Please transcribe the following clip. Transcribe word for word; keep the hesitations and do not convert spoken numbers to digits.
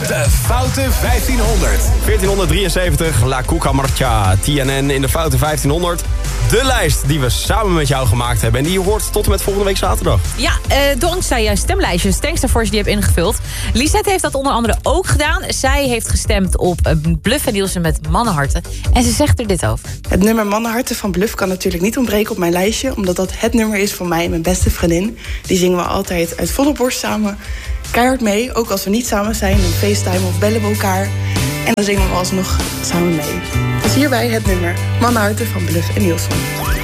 De Foute vijftienhonderd. veertienhonderddrieënzeventig, La Cucaramarcha, T N N in de Foute vijftienhonderd. De lijst die we samen met jou gemaakt hebben. En die je hoort tot en met volgende week zaterdag. Ja, uh, dankzij je stemlijstjes. Thanks daarvoor als je die hebt ingevuld. Lisette heeft dat onder andere ook gedaan. Zij heeft gestemd op uh, Bluff en Nielsen met Mannenharten. En ze zegt er dit over. Het nummer Mannenharten van Bluff kan natuurlijk niet ontbreken op mijn lijstje. Omdat dat het nummer is van mij en mijn beste vriendin. Die zingen we altijd uit volle borst samen. Keihard mee, ook als we niet samen zijn. Dan FaceTime of bellen we elkaar. En dan zingen we alsnog samen mee. Dus hierbij het nummer Mannenharten van Bluff en Nielsen.